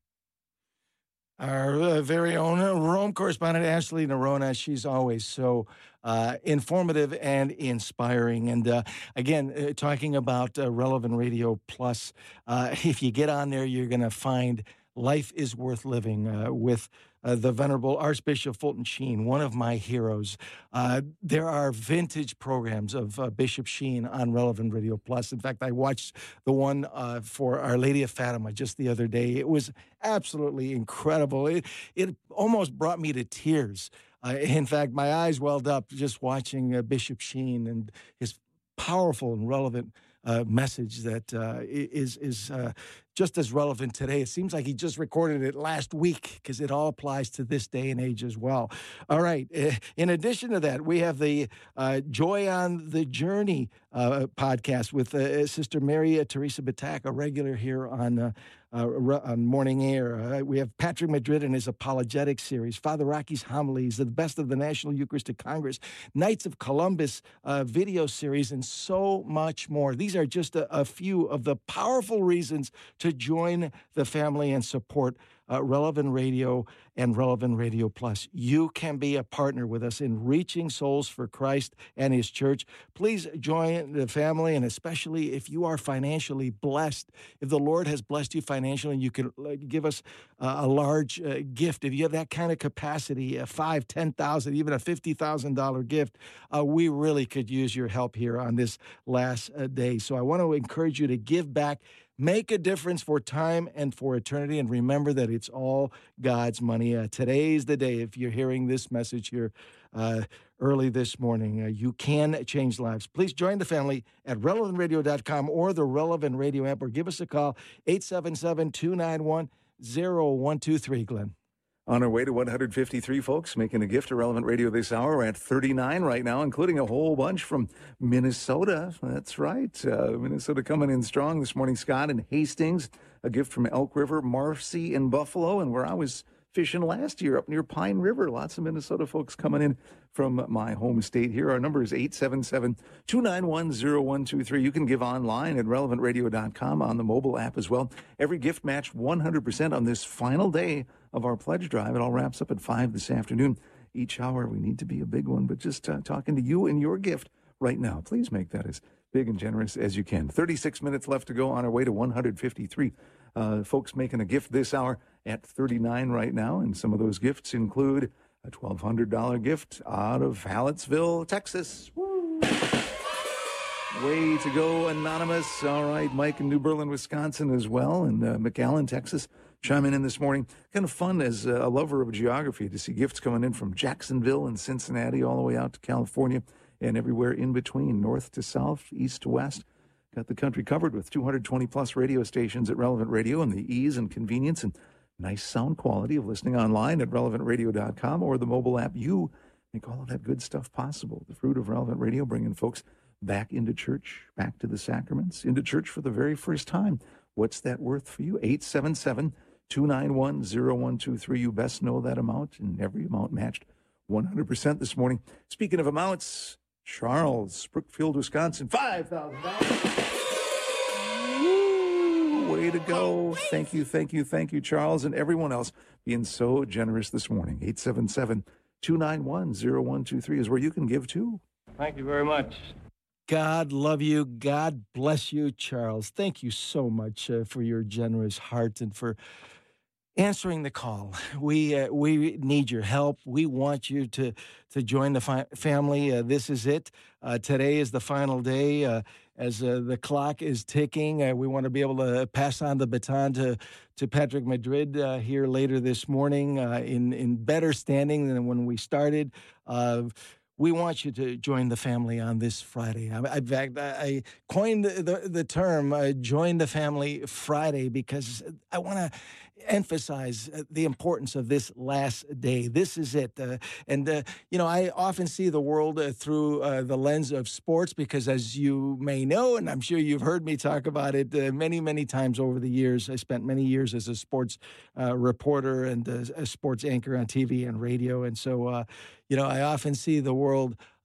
Our uh, very own Rome correspondent, Ashley Nerona. She's always so uh, informative and inspiring. And uh, again, uh, talking about uh, Relevant Radio Plus, uh, if you get on there, you're going to find Life is Worth Living uh, with uh, the Venerable Archbishop Fulton Sheen, one of my heroes. Uh, there are vintage programs of uh, Bishop Sheen on Relevant Radio Plus. In fact, I watched the one uh, for Our Lady of Fatima just the other day. It was absolutely incredible. It, it almost brought me to tears. Uh, in fact, my eyes welled up just watching uh, Bishop Sheen and his powerful and relevant uh, message that uh, is is uh, just as relevant today. It seems like he just recorded it last week because it all applies to this day and age as well. All right. In addition to that, we have the uh, Joy on the Journey uh, podcast with uh, Sister Mary Teresa Batak, a regular here on uh, uh, on Morning Air. Uh, we have Patrick Madrid and his apologetic series, Father Rocky's homilies, the best of the National Eucharistic Congress, Knights of Columbus uh, video series, and so much more. These are just a, a few of the powerful reasons to join the family and support uh, Relevant Radio and Relevant Radio Plus. You can be a partner with us in reaching souls for Christ and His church. Please join the family, and especially if you are financially blessed, if the Lord has blessed you financially, and you can give us uh, a large uh, gift. If you have that kind of capacity, a five, ten thousand, even a fifty thousand dollar gift, uh, we really could use your help here on this last uh, day. So I want to encourage you to give back. Make a difference for time and for eternity, and remember that it's all God's money. Uh, today's the day. If you're hearing this message here uh, early this morning, uh, you can change lives. Please join the family at relevant radio dot com or the Relevant Radio app, or give us a call, eight seven seven, two nine one, zero one two three, Glenn. On our way to one hundred fifty-three, folks, making a gift to Relevant Radio this hour. We're at thirty-nine right now, including a whole bunch from Minnesota. That's right. Uh, Minnesota coming in strong this morning. Scott in Hastings, a gift from Elk River, Marcy in Buffalo, and where I was fishing last year up near Pine River. Lots of Minnesota folks coming in from my home state here. Our number is eight seven seven, two nine one, zero one two three. You can give online at relevant radio dot com, on the mobile app as well. Every gift matched one hundred percent on this final day of our pledge drive. It all wraps up at five this afternoon. Each hour we need to be a big one, but just uh, talking to you and your gift right now. Please make that as big and generous as you can. thirty-six minutes left to go on our way to one hundred fifty-three. Uh, folks making a gift this hour at thirty-nine right now, and some of those gifts include a twelve hundred dollars gift out of Hallettsville, Texas. Woo! Way to go, Anonymous. All right, Mike in New Berlin, Wisconsin as well, and uh, McAllen, Texas, chiming in this morning. Kind of fun as a lover of geography to see gifts coming in from Jacksonville and Cincinnati all the way out to California and everywhere in between, north to south, east to west. Got the country covered with two hundred twenty plus radio stations at Relevant Radio, and the ease and convenience and nice sound quality of listening online at relevant radio dot com or the mobile app. You make all of that good stuff possible. The fruit of Relevant Radio, bringing folks back into church, back to the sacraments, into church for the very first time. What's that worth for you? eight seven seven, two nine one, zero one two three. You best know that amount, and every amount matched one hundred percent this morning. Speaking of amounts, Charles, Brookfield, Wisconsin, five thousand dollars. Way to go. Thank you, thank you, thank you, Charles, and everyone else being so generous this morning. eight seven seven, two nine one, zero one two three is where you can give too. Thank you very much. God love you. God bless you, Charles. Thank you so much uh, for your generous heart and for answering the call. We uh, we need your help. We want you to to join the fi- family. Uh, this is it. Uh, today is the final day. Uh, as uh, the clock is ticking, uh, we want to be able to pass on the baton to to Patrick Madrid uh, here later this morning uh, in in better standing than when we started. Uh, We want you to join the family on this Friday. I, in fact, I coined the, the, the term uh, Join the Family Friday because I want to emphasize the importance of this last day. This is it. Uh, and, uh, you know, I often see the world uh, through uh, the lens of sports because, as you may know, and I'm sure you've heard me talk about it uh, many, many times over the years, I spent many years as a sports uh, reporter and a, a sports anchor on T V and radio. And so, uh, you know, I often see the world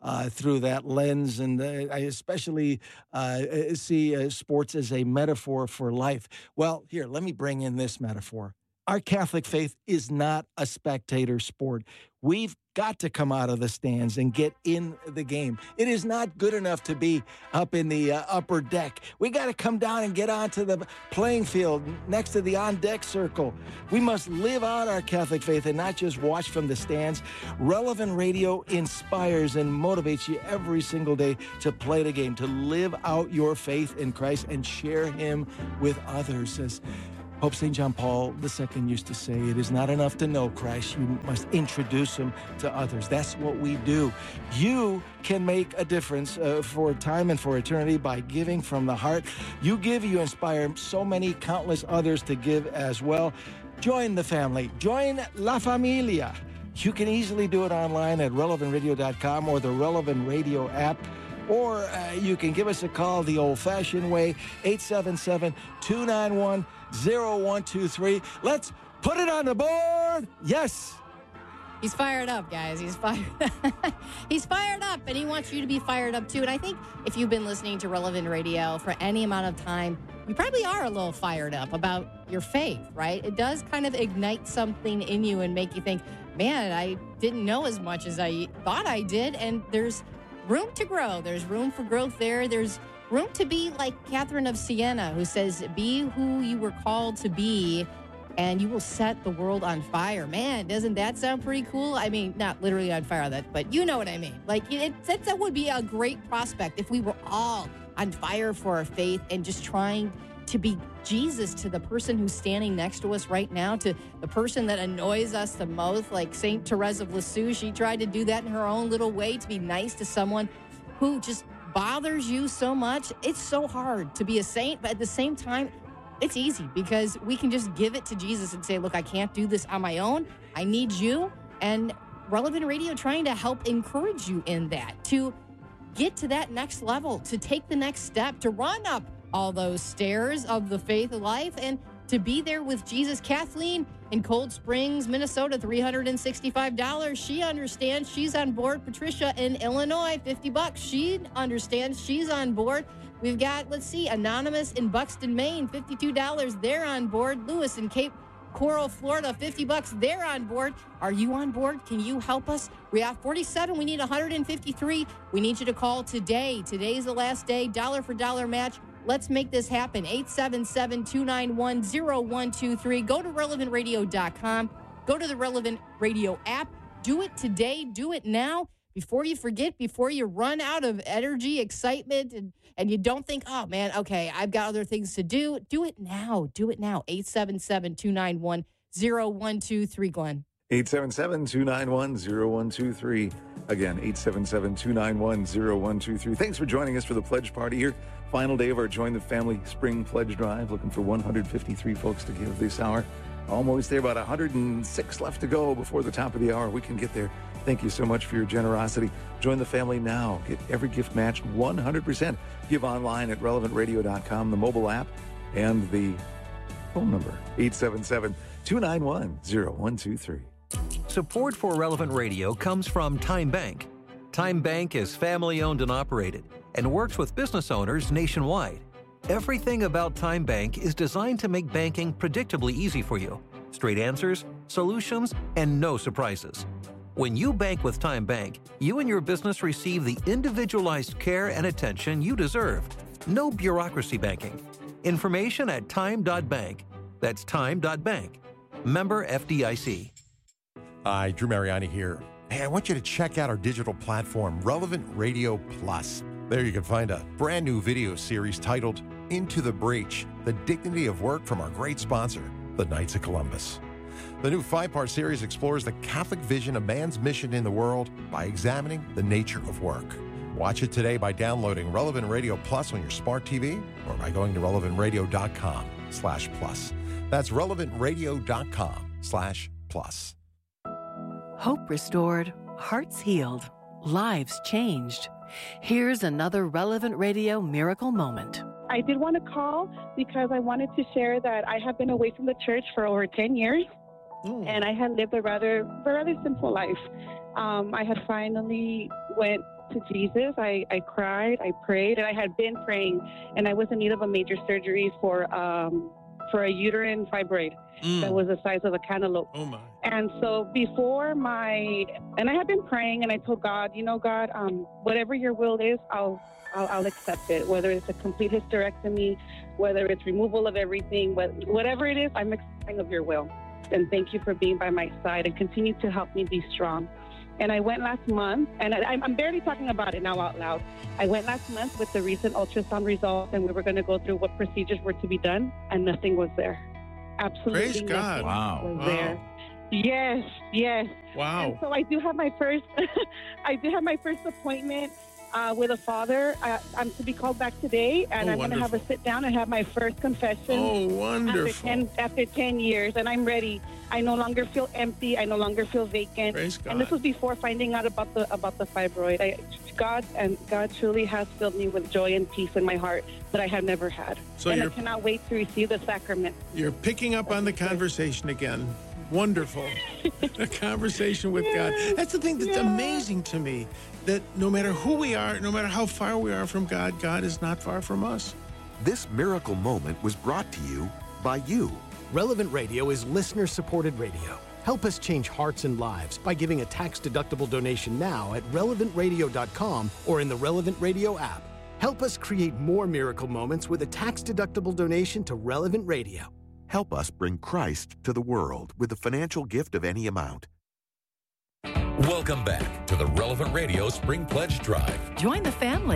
uh, through that lens. And uh, I especially uh, see uh, sports as a metaphor for life. Well, here, let me bring in this metaphor. Our Catholic faith is not a spectator sport. We've got to come out of the stands and get in the game. It is not good enough to be up in the uh, upper deck. We got to come down and get onto the playing field next to the on-deck circle. We must live out our Catholic faith and not just watch from the stands. Relevant Radio inspires and motivates you every single day to play the game, to live out your faith in Christ and share him with others. As Pope Saint John Paul the Second used to say, it is not enough to know Christ. You must introduce him to others. That's what we do. You can make a difference uh, for time and for eternity by giving from the heart. You give, you inspire so many countless others to give as well. Join the family. Join La Familia. You can easily do it online at relevant radio dot com or the Relevant Radio app. Or uh, you can give us a call the old-fashioned way, eight seven seven, two nine one, zero one two three. Let's put it on the board. Yes. He's fired up, guys. He's fired. He's fired up, and he wants you to be fired up, too. And I think if you've been listening to Relevant Radio for any amount of time, you probably are a little fired up about your faith, right? It does kind of ignite something in you and make you think, man, I didn't know as much as I thought I did, and there's room to grow. There's room for growth there. There's room to be like Catherine of Siena, who says, be who you were called to be, and you will set the world on fire. Man, doesn't that sound pretty cool? I mean, not literally on fire, that, but you know what I mean. Like, it, that, that would be a great prospect if we were all on fire for our faith and just trying to be Jesus to the person who's standing next to us right now, to the person that annoys us the most, like Saint Therese of Lisieux. She tried to do that in her own little way, to be nice to someone who just bothers you so much. It's so hard to be a saint, but at the same time, it's easy because we can just give it to Jesus and say, look, I can't do this on my own. I need you. And Relevant Radio trying to help encourage you in that, to get to that next level, to take the next step, to run up all those stairs of the faith of life and to be there with Jesus. Kathleen in Cold Springs, Minnesota, three hundred sixty-five dollars. She understands. She's on board. Patricia in Illinois, fifty bucks. She understands. She's on board. We've got, let's see, Anonymous in Buxton, Maine, fifty-two dollars. They're on board. Lewis in Cape Coral, Florida, fifty bucks. They're on board. Are you on board? Can you help us? We have forty-seven. We need one hundred fifty-three. We need you to call today. Today's the last day. Dollar for dollar match. Let's make this happen. eight seven seven, two nine one, zero one two three. Go to relevant radio dot com. Go to the Relevant Radio app. Do it today. Do it now. Before you forget, before you run out of energy, excitement, and, and you don't think, oh, man, okay, I've got other things to do. Do it now. Do it now. eight seven seven, two nine one, zero one two three, Glenn. eight seven seven, two nine one, zero one two three. Again, eight seven seven, two nine one, zero one two three. Thanks for joining us for the pledge party here. Final day of our Join the Family Spring Pledge Drive. Looking for one hundred fifty-three folks to give this hour. Almost there, about one hundred six left to go before the top of the hour. We can get there. Thank you so much for your generosity. Join the family now. Get every gift matched one hundred percent. Give online at relevant radio dot com, the mobile app, and the phone number, eight seven seven, two nine one, zero one two three. Support for Relevant Radio comes from Time Bank. Time Bank is family-owned and operated and works with business owners nationwide. Everything about Time Bank is designed to make banking predictably easy for you. Straight answers, solutions, and no surprises. When you bank with Time Bank, you and your business receive the individualized care and attention you deserve. No bureaucracy banking. Information at time dot bank. That's time dot bank. Member F D I C. Hi, Drew Mariani here. Hey, I want you to check out our digital platform, Relevant Radio Plus. There you can find a brand new video series titled Into the Breach, The Dignity of Work from our great sponsor, the Knights of Columbus. The new five-part series explores the Catholic vision of man's mission in the world by examining the nature of work. Watch it today by downloading Relevant Radio Plus on your smart T V or by going to relevant radio dot com slash plus. That's relevant radio dot com slash plus. Hope restored, hearts healed, lives changed. Here's another Relevant Radio miracle moment. I did want to call because I wanted to share that I have been away from the church for over ten years, mm. and I had lived a rather, a rather simple life. Um, I had finally went to Jesus. I, I cried, I prayed, and I had been praying, and I was in need of a major surgery for um, for a uterine fibroid Mm. that was the size of a cantaloupe. Oh, my. And so before my, and I had been praying, and I told God, you know, God, um, whatever your will is, I'll, I'll, I'll accept it. Whether it's a complete hysterectomy, whether it's removal of everything, but whatever it is, I'm accepting of your will. And thank you for being by my side and continue to help me be strong. And I went last month, and I, I'm barely talking about it now out loud. I went last month with the recent ultrasound results, and we were going to go through what procedures were to be done, and nothing was there. Absolutely Praise God. nothing Wow. was Wow. there. Yes, yes. Wow. And so I do have my first, I do have my first appointment uh, with a father. I, I'm to be called back today, and Oh, I'm going to have a sit down and have my first confession. Oh, After wonderful. ten, after ten years, and I'm ready. I no longer feel empty. I no longer feel vacant. Praise And this God. was before finding out about the about the fibroid. I, God and God truly has filled me with joy and peace in my heart that I have never had. So and I you're- cannot wait to receive the sacrament. You're picking up on the conversation again. Wonderful. A conversation with God. That's the thing that's amazing to me, that no matter who we are, no matter how far we are from God, God is not far from us. This miracle moment was brought to you by you. Relevant Radio is listener-supported radio. Help us change hearts and lives by giving a tax-deductible donation now at relevant radio dot com or in the Relevant Radio app. Help us create more miracle moments with a tax-deductible donation to Relevant Radio. Help us bring Christ to the world with a financial gift of any amount. Welcome back to the Relevant Radio Spring Pledge Drive. Join the family.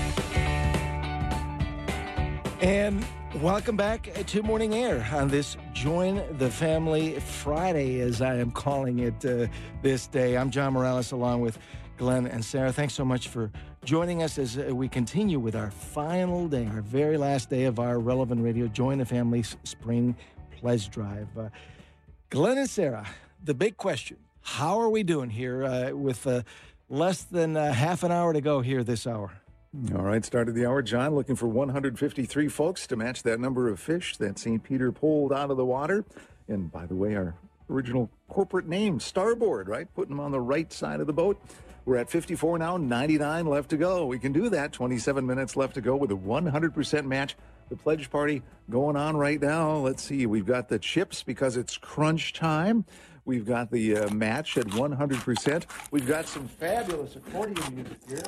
And welcome back to Morning Air on this Join the Family Friday, as I am calling it uh, this day. I'm John Morales along with Glenn and Sarah. Thanks so much for joining us as uh, we continue with our final day, our very last day of our Relevant Radio Join the Family Spring Pledge Drive. Uh, Glenn and Sarah, the big question, how are we doing here uh, with uh, less than uh, half an hour to go here this hour? All right, started the hour. John looking for one hundred fifty-three folks to match that number of fish that Saint Peter pulled out of the water. And by the way, our original corporate name, Starboard, right? Putting them on the right side of the boat. We're at fifty-four now, ninety-nine left to go. We can do that. twenty-seven minutes left to go with a one hundred percent match. The pledge party going on right now. Let's see. We've got the chips because it's crunch time. We've got the uh, match at one hundred percent. We've got some fabulous accordion music here.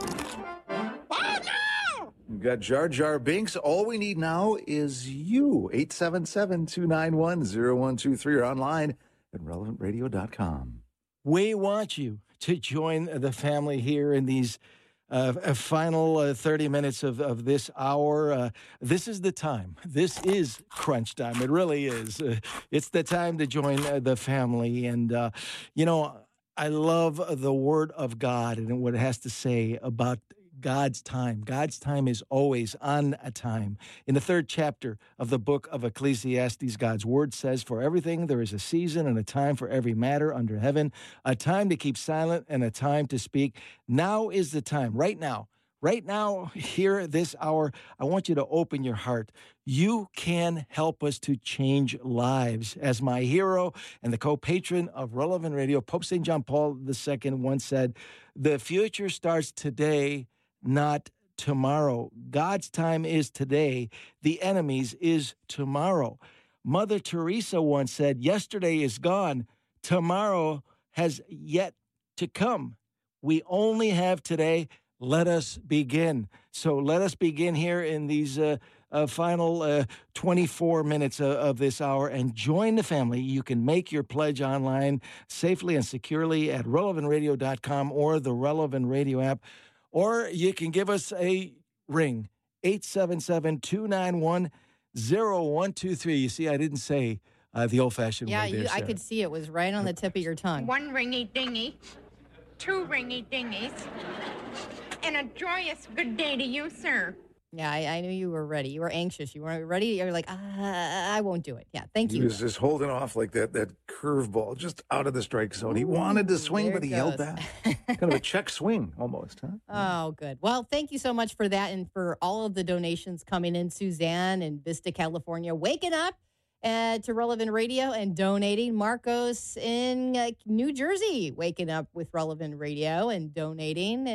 We've got Jar Jar Binks. All we need now is you. eight seven seven, two nine one, zero one two three or online at relevant radio dot com. We want you to join the family here in these uh, final uh, thirty minutes of, of this hour. Uh, this is the time. This is crunch time. It really is. Uh, it's the time to join uh, the family. And, uh, you know, I love the Word of God and what it has to say about God's time. God's time is always on a time. In the third chapter of the book of Ecclesiastes, God's word says, "For everything there is a season and a time for every matter under heaven, a time to keep silent and a time to speak. Now is the time." Right now, right now, here this hour, I want you to open your heart. You can help us to change lives. As my hero and the co-patron of Relevant Radio, Pope Saint John Paul the Second once said, "The future starts today, not tomorrow. God's time is today. The enemy's is tomorrow." Mother Teresa once said, "Yesterday is gone. Tomorrow has yet to come. We only have today. Let us begin." So let us begin here in these uh, uh, final uh, twenty-four minutes of, of this hour and join the family. You can make your pledge online safely and securely at relevant radio dot com or the Relevant Radio app. Or you can give us a ring, eight seven seven, two nine one, zero one two three. You see, I didn't say uh, the old-fashioned Yeah, way there, you, I Sarah. could see it was right on the tip of your tongue. One ringy dingy, two ringy dingies, and a joyous good day to you, sir. Yeah, I, I knew you were ready. You were anxious. You were ready. You were like, uh, I won't do it. Yeah, thank He you. was just holding off like that that curveball just out of the strike zone. He wanted to swing, there but it he held goes. back. Kind of a check swing almost, huh? Oh, good. Well, thank you so much for that and for all of the donations coming in. Suzanne in Vista, California, waking up uh, to Relevant Radio and donating. Marcos in uh, New Jersey, waking up with Relevant Radio and donating. And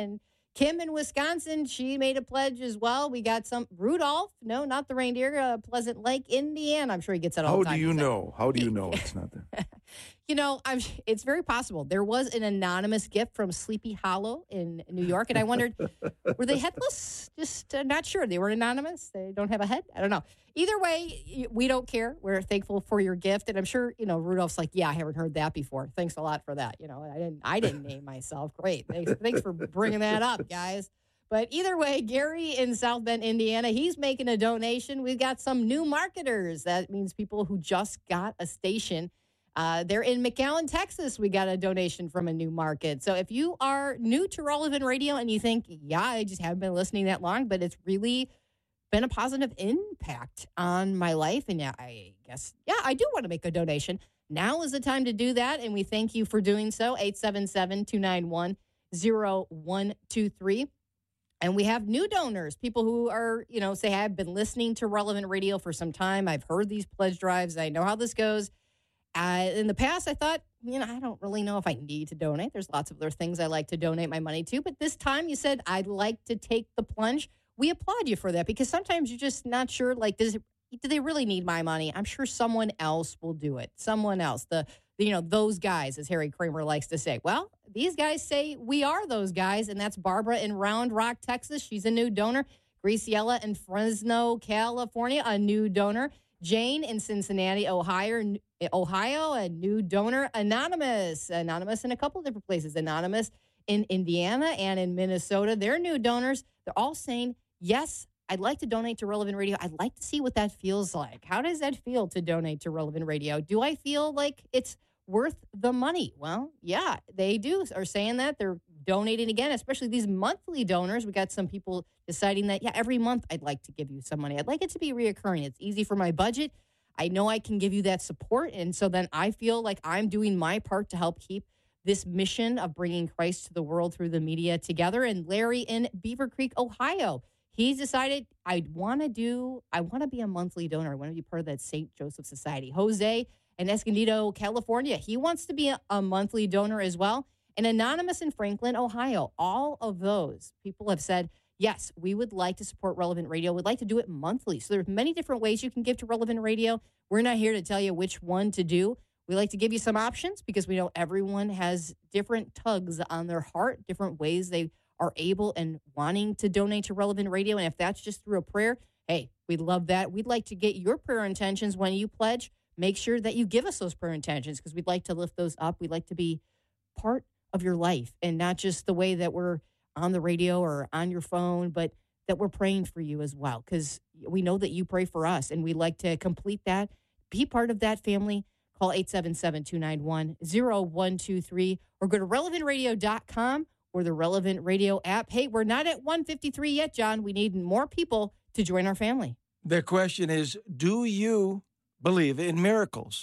Kim in Wisconsin, she made a pledge as well. We got some Rudolph. No, not the reindeer. Uh, Pleasant Lake, Indiana. I'm sure he gets it all How the time. do you He's like- know? How do you know it's not there? You know, I'm, it's very possible. There was an anonymous gift from Sleepy Hollow in New York, and I wondered, were they headless? Just uh, not sure. They were anonymous. They don't have a head. I don't know. Either way, y- we don't care. We're thankful for your gift, and I'm sure you know Rudolph's like, yeah, I haven't heard that before. Thanks a lot for that. You know, I didn't, I didn't name myself. Great. Thanks, thanks for bringing that up, guys. But either way, Gary in South Bend, Indiana, he's making a donation. We've got some new marketers. That means people who just got a station. Uh, they're in McAllen, Texas. We got a donation from a new market. So if you are new to Relevant Radio and you think, yeah, I just haven't been listening that long, but it's really been a positive impact on my life. And yeah, I guess, yeah, I do want to make a donation. Now is the time to do that. And we thank you for doing so. eight seven seven, two nine one, zero one two three. And we have new donors, people who are, you know, say, hey, I've been listening to Relevant Radio for some time. I've heard these pledge drives. I know how this goes. Uh, in the past, I thought, you know, I don't really know if I need to donate. There's lots of other things I like to donate my money to. But this time you said, I'd like to take the plunge. We applaud you for that because sometimes you're just not sure, like, does it, do they really need my money? I'm sure someone else will do it. Someone else, the, the you know, those guys, as Harry Kramer likes to say. Well, these guys say we are those guys, and that's Barbara in Round Rock, Texas. She's a new donor. Graciela in Fresno, California, a new donor. Jane in Cincinnati, Ohio, Ohio, a new donor. Anonymous, anonymous in a couple of different places. Anonymous in Indiana and in Minnesota. They're new donors. They're all saying, yes, I'd like to donate to Relevant Radio. I'd like to see what that feels like. How does that feel to donate to Relevant Radio? Do I feel like it's worth the money? Well, yeah, they do are saying that. They're donating again, especially these monthly donors. We got some people deciding that, yeah, every month I'd like to give you some money. I'd like it to be reoccurring. It's easy for my budget. I know I can give you that support. And so then I feel like I'm doing my part to help keep this mission of bringing Christ to the world through the media together. And Larry in Beaver Creek, Ohio, he's decided I want to do, I want to be a monthly donor. I want to be part of that Saint Joseph Society. Jose in Escondido, California, he wants to be a, a monthly donor as well. And Anonymous in Franklin, Ohio, all of those people have said, yes, we would like to support Relevant Radio. We'd like to do it monthly. So there's many different ways you can give to Relevant Radio. We're not here to tell you which one to do. We like to give you some options because we know everyone has different tugs on their heart, different ways they are able and wanting to donate to Relevant Radio. And if that's just through a prayer, hey, we'd love that. We'd like to get your prayer intentions when you pledge. Make sure that you give us those prayer intentions because we'd like to lift those up. We'd like to be part of your life and not just the way that we're on the radio or on your phone, but that we're praying for you as well because we know that you pray for us and we'd like to complete that. Be part of that family. Call eight seven seven, two nine one, zero one two three or go to relevant radio dot com or the Relevant Radio app. Hey, we're not at one fifty-three yet, John. We need more people to join our family. The question is, do you believe in miracles?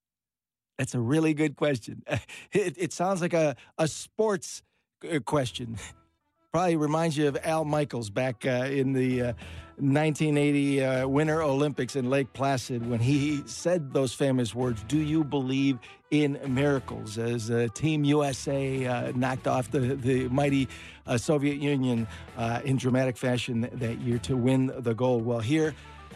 That's a really good question. It, it sounds like a, a sports question. Probably reminds you of Al Michaels back uh, in the uh, nineteen eighty uh, Winter Olympics in Lake Placid when he said those famous words, do you believe in miracles? As uh, Team U S A uh, knocked off the, the mighty uh, Soviet Union uh, in dramatic fashion that year to win the gold. Well, here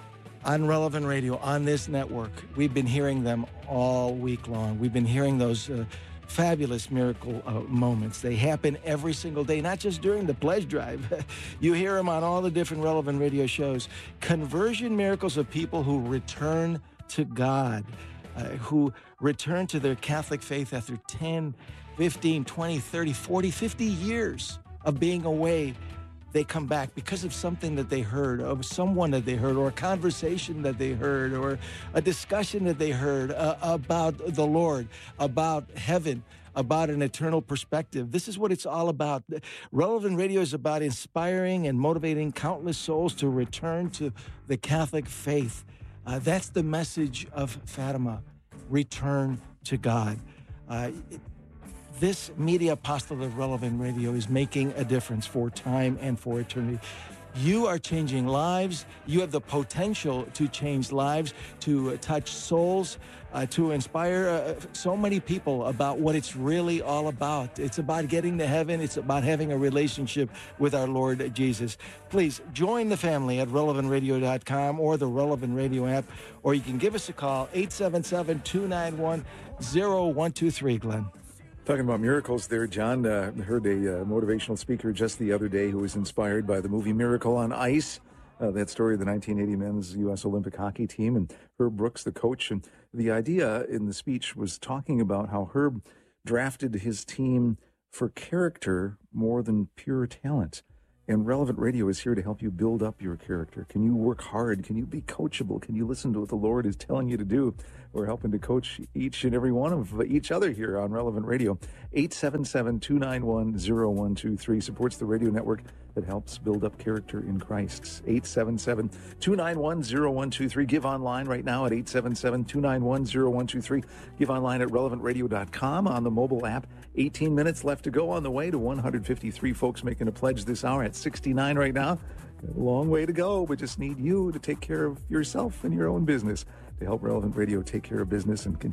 on Relevant Radio, on this network, we've been hearing them all week long. We've been hearing those uh, fabulous miracle uh, moments. They happen every single day, not just during the pledge drive. You hear them on all the different Relevant Radio shows. Conversion miracles of people who return to God, uh, who return to their Catholic faith after ten, fifteen, twenty, thirty, forty, fifty years of being away. They come back because of something that they heard, of someone that they heard, or a conversation that they heard, or a discussion that they heard uh, about the Lord, about heaven, about an eternal perspective. This is what it's all about. Relevant Radio is about inspiring and motivating countless souls to return to the Catholic faith. Uh, that's the message of Fatima, return to God. Uh, it, This media apostolate of Relevant Radio is making a difference for time and for eternity. You are changing lives. You have the potential to change lives, to uh, touch souls, uh, to inspire uh, so many people about what it's really all about. It's about getting to heaven. It's about having a relationship with our Lord Jesus. Please join the family at relevant radio dot com or the Relevant Radio app, or you can give us a call, eight seven seven, two nine one, zero one two three, Glenn. Talking about miracles there, John, uh, heard a uh, motivational speaker just the other day who was inspired by the movie Miracle on Ice, uh, that story of the nineteen eighty men's U S Olympic hockey team, and Herb Brooks, the coach. And the idea in the speech was talking about how Herb drafted his team for character more than pure talent. And Relevant Radio is here to help you build up your character. Can you work hard? Can you be coachable? Can you listen to what the Lord is telling you to do? We're helping to coach each and every one of each other here on Relevant Radio. eight seven seven, two nine one, zero one two three supports the radio network that helps build up character in Christ. eight seven seven, two nine one, zero one two three. Give online right now at eight seven seven, two nine one, zero one two three. Give online at relevant radio dot com on the mobile app. eighteen minutes left to go on the way to one hundred fifty-three folks making a pledge this hour at sixty-nine right now. A long way to go, but just need you to take care of yourself and your own business to help Relevant Radio take care of business and continue